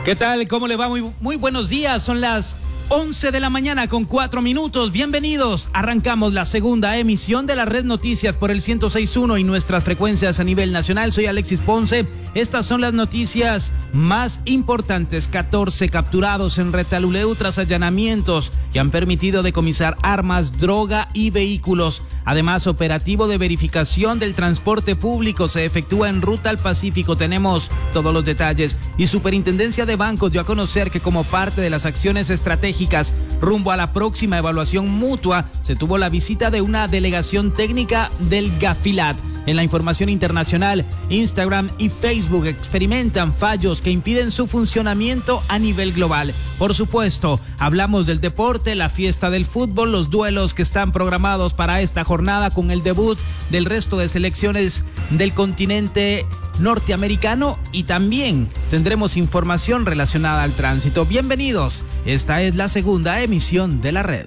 ¿Qué tal? ¿Cómo le va? Muy buenos días. Son las 11 de la mañana con 4 minutos. Bienvenidos. Arrancamos la segunda emisión de la Red Noticias por el 106.1 y nuestras frecuencias a nivel nacional. Soy Alexis Ponce. Estas son las noticias más importantes. 14 capturados en Retaluleu tras allanamientos que han permitido decomisar armas, droga y vehículos. Además, operativo de verificación del transporte público se efectúa en Ruta al Pacífico. Tenemos todos los detalles. Y Superintendencia de Bancos dio a conocer que como parte de las acciones estratégicas rumbo a la próxima evaluación mutua, se tuvo la visita de una delegación técnica del Gafilat. En la información internacional, Instagram y Facebook experimentan fallos que impiden su funcionamiento a nivel global. Por supuesto, hablamos del deporte, la fiesta del fútbol, los duelos que están programados para esta jornada con el debut del resto de selecciones del continente norteamericano y también tendremos información relacionada al tránsito. Bienvenidos, esta es la segunda emisión de la red.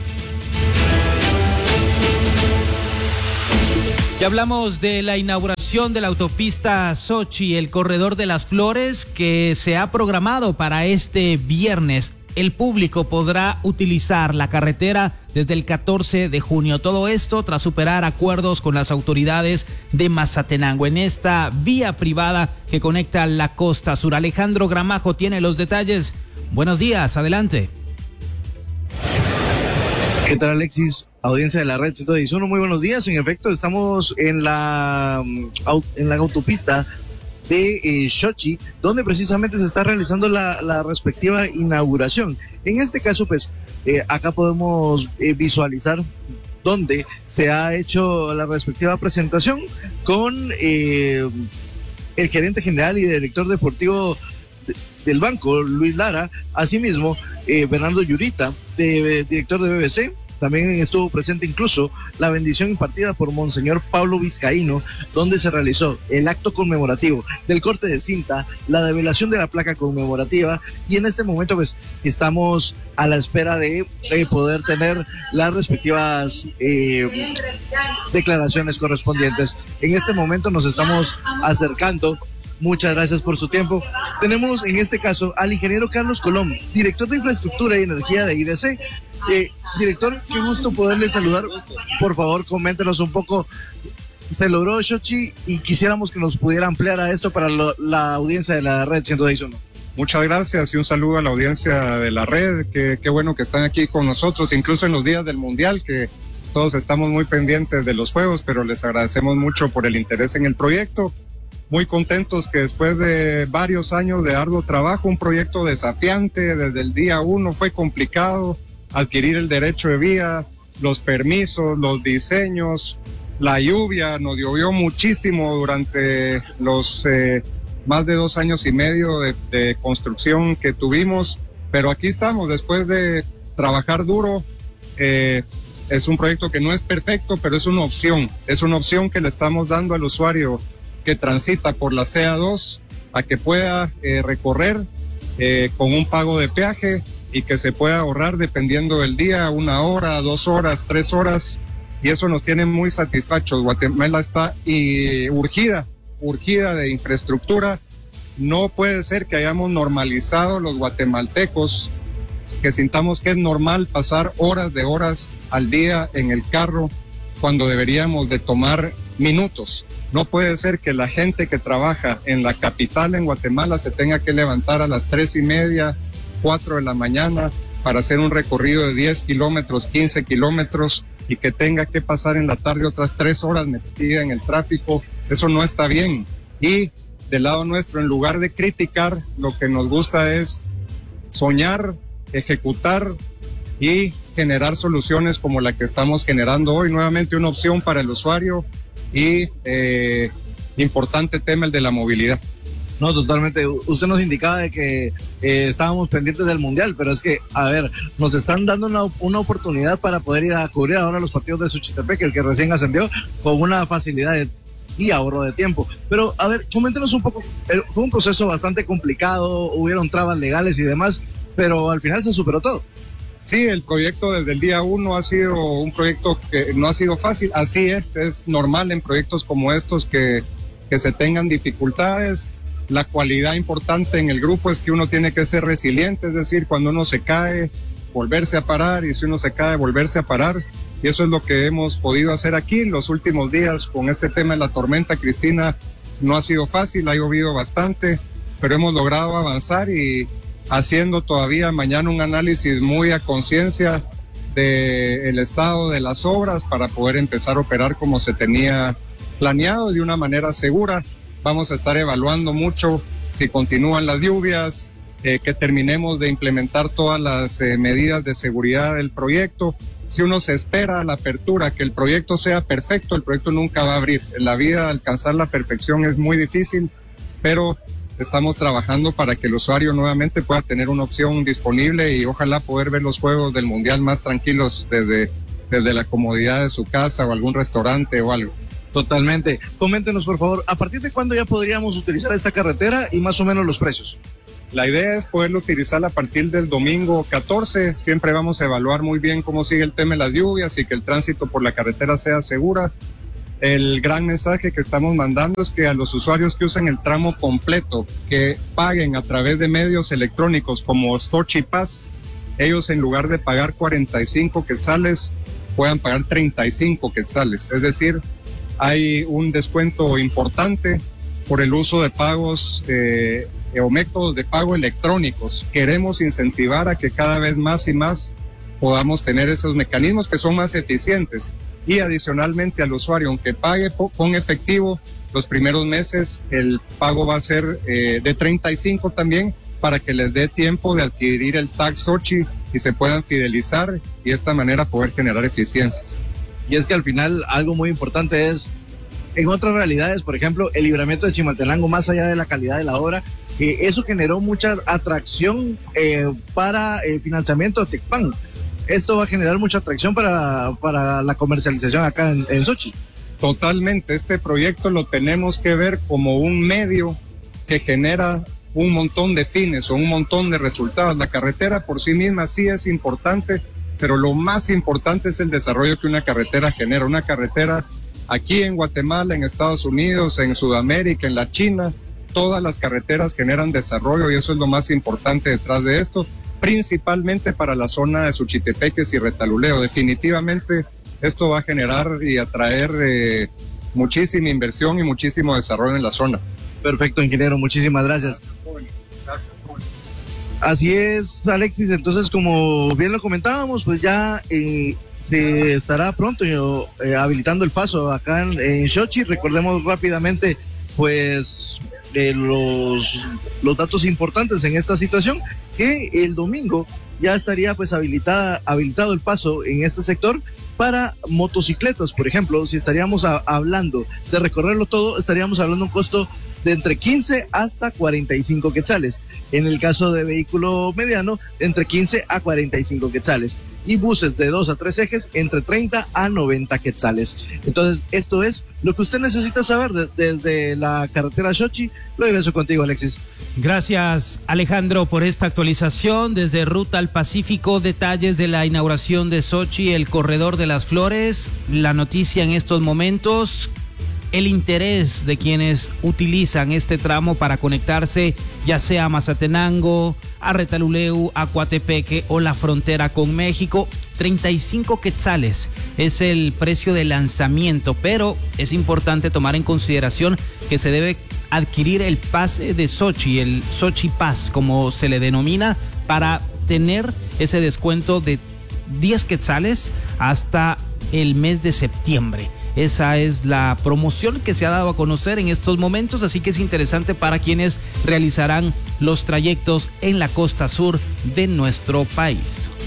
Ya hablamos de la inauguración de la autopista Sochi, el corredor de las flores, que se ha programado para este viernes. El público podrá utilizar la carretera desde el 14 de junio. Todo esto tras superar acuerdos con las autoridades de Mazatenango en esta vía privada que conecta la costa sur. Alejandro Gramajo tiene los detalles. Buenos días, adelante. ¿Qué tal, Alexis? Audiencia de la Red 161, muy buenos días. En efecto, estamos en la autopista de Sochi, donde precisamente se está realizando la respectiva inauguración. En este caso, pues, acá podemos visualizar donde se ha hecho la respectiva presentación con el gerente general y director deportivo del banco, Luis Lara, asimismo, Bernardo Yurita, director de BBC. También estuvo presente incluso la bendición impartida por Monseñor Pablo Vizcaíno, donde se realizó el acto conmemorativo del corte de cinta, la develación de la placa conmemorativa, y en este momento pues estamos a la espera de poder tener las respectivas declaraciones correspondientes. En este momento nos estamos acercando. Muchas gracias por su tiempo. Tenemos en este caso al ingeniero Carlos Colón, director de Infraestructura y Energía de IDC. Director, qué gusto poderle saludar. Por favor, coméntenos un poco. Se logró Sochi y quisiéramos que nos pudiera ampliar a esto para la audiencia de la Red 161. Muchas gracias y un saludo a la audiencia de la Red. Qué bueno que están aquí con nosotros, incluso en los días del Mundial, que todos estamos muy pendientes de los juegos, pero les agradecemos mucho por el interés en el proyecto. Muy contentos que después de varios años de arduo trabajo, un proyecto desafiante desde el día 1, fue complicado adquirir el derecho de vía, los permisos, los diseños, la lluvia, nos llovió muchísimo durante los más de 2 años y medio de construcción que tuvimos, pero aquí estamos después de trabajar duro. Es un proyecto que no es perfecto, pero es una opción que le estamos dando al usuario que transita por la CA2 a que pueda recorrer con un pago de peaje y que se pueda ahorrar dependiendo del día, 1 hora, 2 horas, 3 horas, y eso nos tiene muy satisfechos. Guatemala está urgida de infraestructura. No puede ser que hayamos normalizado los guatemaltecos, que sintamos que es normal pasar horas de horas al día en el carro cuando deberíamos de tomar minutos. No puede ser que la gente que trabaja en la capital en Guatemala se tenga que levantar a las 3:30, 4 de la mañana para hacer un recorrido de 10 kilómetros, 15 kilómetros y que tenga que pasar en la tarde otras 3 horas metida en el tráfico. Eso no está bien. Y del lado nuestro, en lugar de criticar, lo que nos gusta es soñar, ejecutar y generar soluciones como la que estamos generando hoy. Nuevamente una opción para el usuario y importante tema el de la movilidad. No, totalmente. Usted nos indicaba de que estábamos pendientes del Mundial, pero es que, a ver, nos están dando una oportunidad para poder ir a cubrir ahora los partidos de Suchitepeque, el que recién ascendió, con una facilidad y ahorro de tiempo. Pero, a ver, coméntenos un poco. Fue un proceso bastante complicado, hubieron trabas legales y demás, pero al final se superó todo. Sí, el proyecto desde el día 1 ha sido un proyecto que no ha sido fácil. Así es normal en proyectos como estos que se tengan dificultades. La cualidad importante en el grupo es que uno tiene que ser resiliente, es decir, cuando uno se cae, volverse a parar, y si uno se cae, volverse a parar. Y eso es lo que hemos podido hacer aquí los últimos días con este tema de la tormenta Cristina. No ha sido fácil, ha llovido bastante, pero hemos logrado avanzar y haciendo todavía mañana un análisis muy a conciencia del estado de las obras para poder empezar a operar como se tenía planeado de una manera segura. Vamos a estar evaluando mucho si continúan las lluvias, que terminemos de implementar todas las medidas de seguridad del proyecto. Si uno se espera a la apertura, que el proyecto sea perfecto, el proyecto nunca va a abrir. En la vida alcanzar la perfección es muy difícil, pero estamos trabajando para que el usuario nuevamente pueda tener una opción disponible y ojalá poder ver los juegos del Mundial más tranquilos desde la comodidad de su casa o algún restaurante o algo. Totalmente. Coméntenos, por favor, ¿a partir de cuándo ya podríamos utilizar esta carretera y más o menos los precios? La idea es poderlo utilizar a partir del domingo 14. Siempre vamos a evaluar muy bien cómo sigue el tema de las lluvias y que el tránsito por la carretera sea segura. El gran mensaje que estamos mandando es que a los usuarios que usen el tramo completo, que paguen a través de medios electrónicos como Sochi Pass, ellos en lugar de pagar 45 quetzales, puedan pagar 35 quetzales. Es decir, hay un descuento importante por el uso de pagos o métodos de pago electrónicos. Queremos incentivar a que cada vez más y más podamos tener esos mecanismos que son más eficientes. Y adicionalmente al usuario, aunque pague con efectivo, los primeros meses el pago va a ser de 35 también, para que les dé tiempo de adquirir el tag Sochi y se puedan fidelizar y de esta manera poder generar eficiencias. Y es que al final algo muy importante es, en otras realidades, por ejemplo, el libramiento de Chimaltenango, más allá de la calidad de la obra, eso generó mucha atracción para el financiamiento de Tecpan. Esto va a generar mucha atracción para la comercialización acá en Sochi. Totalmente, este proyecto lo tenemos que ver como un medio que genera un montón de fines o un montón de resultados. La carretera por sí misma sí es importante, pero lo más importante es el desarrollo que una carretera genera. Una carretera aquí en Guatemala, en Estados Unidos, en Sudamérica, en la China, todas las carreteras generan desarrollo y eso es lo más importante detrás de esto, principalmente para la zona de Suchitepeques y Retaluleu. Definitivamente esto va a generar y atraer muchísima inversión y muchísimo desarrollo en la zona. Perfecto, ingeniero, muchísimas gracias. Así es, Alexis, entonces como bien lo comentábamos, pues ya se estará pronto habilitando el paso acá en Xochitl. Recordemos rápidamente pues los datos importantes en esta situación, que el domingo ya estaría pues habilitado el paso en este sector para motocicletas. Por ejemplo, si estaríamos hablando de recorrerlo todo, estaríamos hablando de un costo de entre 15 hasta 45 quetzales. En el caso de vehículo mediano, entre 15 a 45 quetzales. Y buses de 2 a 3 ejes, entre 30 a 90 quetzales. Entonces, esto es lo que usted necesita saber desde la carretera Xochitl. Lo regreso contigo, Alexis. Gracias, Alejandro, por esta actualización. Desde Ruta al Pacífico, detalles de la inauguración de Xochitl, el corredor de las flores. La noticia en estos momentos, el interés de quienes utilizan este tramo para conectarse ya sea a Mazatenango, a Retaluleu, a Coatepeque o la frontera con México. 35 quetzales es el precio de lanzamiento, pero es importante tomar en consideración que se debe adquirir el pase de Xochitl, el Sochi Pass, como se le denomina, para tener ese descuento de 10 quetzales hasta el mes de septiembre. Esa es la promoción que se ha dado a conocer en estos momentos, así que es interesante para quienes realizarán los trayectos en la costa sur de nuestro país.